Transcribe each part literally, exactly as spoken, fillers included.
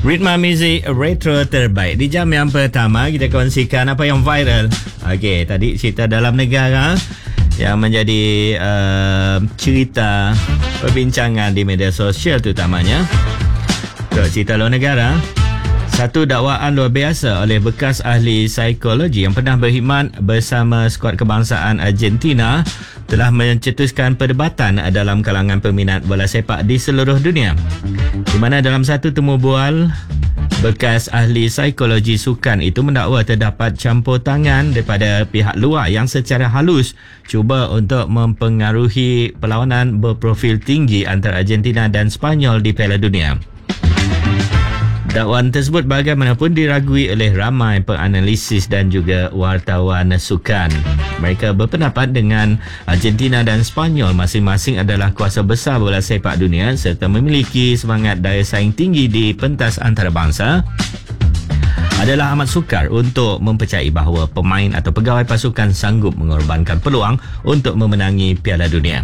Ritma muzik retro terbaik. Di jam yang pertama kita kongsikan apa yang viral. Okey, tadi cerita dalam negara yang menjadi uh, cerita perbincangan di media sosial terutamanya. Untuk cerita luar negara, satu dakwaan luar biasa oleh bekas ahli psikologi yang pernah berkhidmat bersama skuad kebangsaan Argentina telah mencetuskan perdebatan dalam kalangan peminat bola sepak di seluruh dunia, di mana dalam satu temu bual, bekas ahli psikologi sukan itu mendakwa terdapat campur tangan daripada pihak luar yang secara halus cuba untuk mempengaruhi perlawanan berprofil tinggi antara Argentina dan Sepanyol di Piala Dunia. Dakwaan tersebut bagaimanapun diragui oleh ramai penganalisis dan juga wartawan sukan. Mereka berpendapat dengan Argentina dan Sepanyol masing-masing adalah kuasa besar bola sepak dunia serta memiliki semangat daya saing tinggi di pentas antarabangsa, adalah amat sukar untuk mempercayai bahawa pemain atau pegawai pasukan sanggup mengorbankan peluang untuk memenangi Piala Dunia.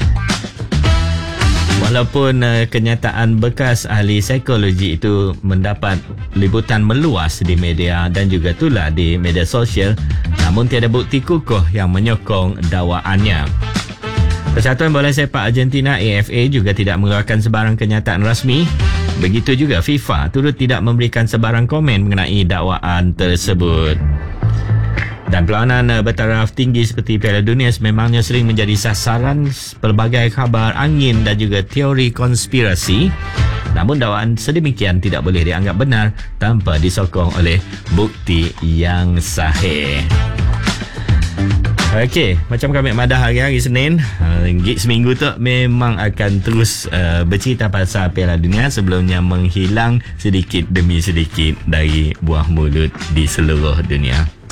Walaupun uh, kenyataan bekas ahli psikologi itu mendapat liputan meluas di media dan juga tular di media sosial, namun tiada bukti kukuh yang menyokong dakwaannya. Persatuan Bola Sepak Argentina A F A juga tidak mengeluarkan sebarang kenyataan rasmi. Begitu juga FIFA turut tidak memberikan sebarang komen mengenai dakwaan tersebut. Dan perlawanan bertaraf tinggi seperti Piala Dunia sememangnya sering menjadi sasaran pelbagai khabar angin dan juga teori konspirasi. Namun dakwaan sedemikian tidak boleh dianggap benar tanpa disokong oleh bukti yang sahih. Okey, macam kami madah hari-hari Senin, uh, gig seminggu tu memang akan terus uh, bercerita pasal Piala Dunia sebelumnya menghilang sedikit demi sedikit dari buah mulut di seluruh dunia.